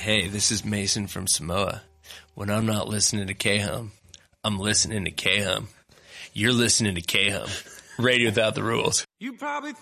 Hey, this is Mason from Samoa. When I'm not listening to K-Hum, I'm listening to K-Hum. You're listening to K-Hum. Radio Without the Rules. You probably